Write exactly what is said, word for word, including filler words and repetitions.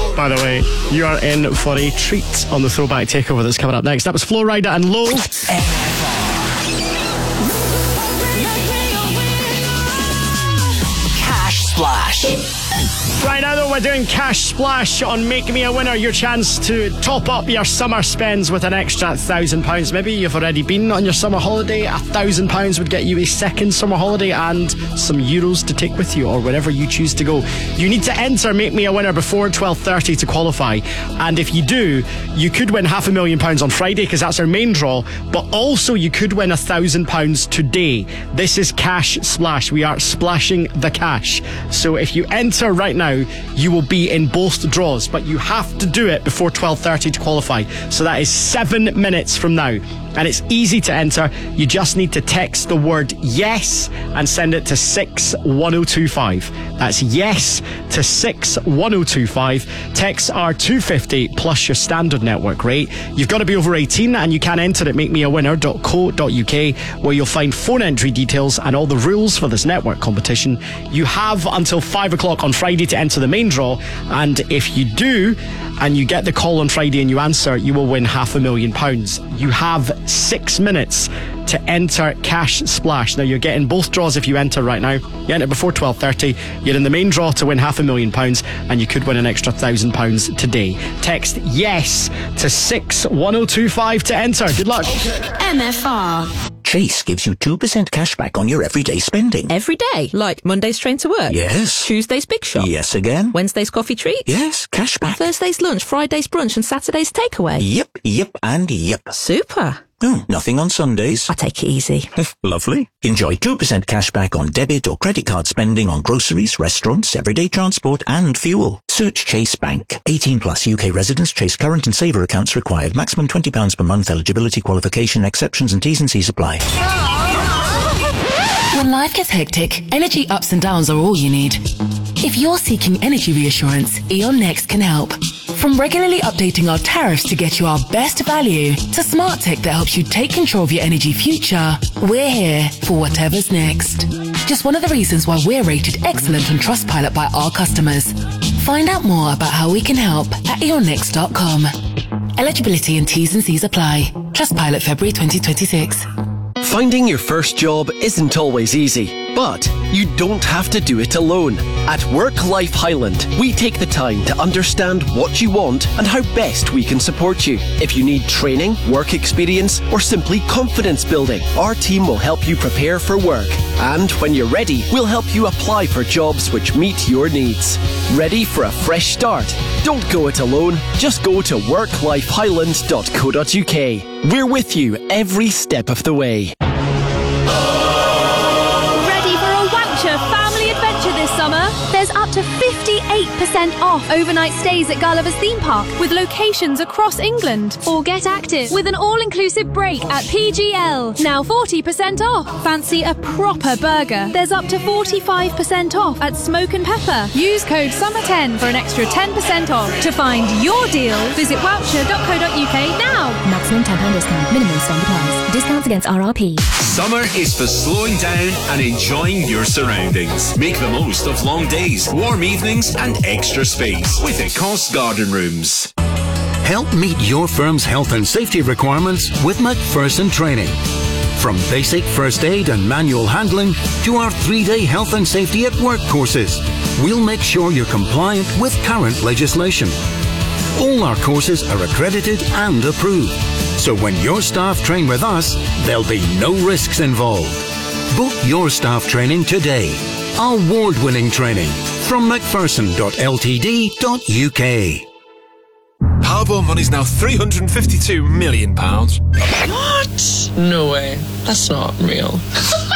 By the way, you are in for a treat on the Throwback Takeover that's coming up next. That was Flo Rida and Low. Cash Splash. Right now, though, we're doing Cash Splash on Make Me a Winner. Your chance to top up your summer spends with an extra one thousand pounds. Maybe you've already been on your summer holiday. one thousand pounds would get you a second summer holiday and some euros to take with you or wherever you choose to go. You need to enter Make Me a Winner before twelve thirty to qualify. And if you do, you could win half a million pounds on Friday because that's our main draw. But also you could win one thousand pounds today. This is Cash Splash. We are splashing the cash. So if you enter right now, you will be in both draws, but you have to do it before twelve thirty to qualify. So that is seven minutes from now. And it's easy to enter. You just need to text the word yes and send it to six one oh two five. That's yes to six one oh two five. Texts are two fifty plus your standard network rate. You've got to be over eighteen and you can enter at make me a winner dot co dot uk, where you'll find phone entry details and all the rules for this network competition. You have until five o'clock on Friday to enter the main draw, and if you do and you get the call on Friday and you answer, you will win half a million pounds. You have six minutes to enter Cash Splash. Now, you're getting both draws if you enter right now. You enter before twelve thirty. You're in the main draw to win half a million pounds, and you could win an extra thousand pounds today. Text yes to six one oh two five to enter. Good luck. M F R. Chase gives you two percent cash back on your everyday spending. Every day? Like Monday's train to work? Yes. Tuesday's big shop? Yes again. Wednesday's coffee treat? Yes, cash back. Thursday's lunch, Friday's brunch and Saturday's takeaway? Yep, yep and yep. Super. Oh, nothing on Sundays. I take it easy. Lovely. Enjoy two percent cash back on debit or credit card spending on groceries, restaurants, everyday transport and fuel. Search Chase Bank. eighteen plus U K residents. Chase current and saver accounts required. Maximum twenty pounds per month. Eligibility, qualification, exceptions and T's and C's apply. When life gets hectic, energy ups and downs are all you need. If you're seeking energy reassurance, E.ON Next can help. From regularly updating our tariffs to get you our best value, to smart tech that helps you take control of your energy future, we're here for whatever's next. Just one of the reasons why we're rated excellent on Trustpilot by our customers. Find out more about how we can help at e on next dot com. Eligibility and T's and C's apply. Trustpilot February twenty twenty-six. Finding your first job isn't always easy, but you don't have to do it alone. At Work Life Highland, we take the time to understand what you want and how best we can support you. If you need training, work experience, or simply confidence building, our team will help you prepare for work. And when you're ready, we'll help you apply for jobs which meet your needs. Ready for a fresh start? Don't go it alone. Just go to work life highland dot co dot uk. We're with you every step of the way. Ready for a Wowcher family adventure this summer? There's up to fifty-eight percent off overnight stays at Gulliver's Theme Park with locations across England. Or get active with an all-inclusive break at P G L. Now forty percent off. Fancy a proper burger? There's up to forty-five percent off at Smoke and Pepper. Use code summer ten for an extra ten percent off. To find your deal, visit wowcher dot co dot uk now. Maximum ten pounds discount. Minimum spend applies. Discounts against R R P. Summer is for slowing down and enjoying your surroundings. Make the most of long days, warm evenings and extra space with Ecosse Garden Rooms. Help meet your firm's health and safety requirements with McPherson Training. From basic first aid and manual handling to our three-day health and safety at work courses, we'll make sure you're compliant with current legislation. All our courses are accredited and approved, so when your staff train with us, there'll be no risks involved. Book your staff training today. Award-winning training from macpherson dot l t d dot u k. Powerball money's now three hundred fifty-two million pounds. What? No way. That's not real.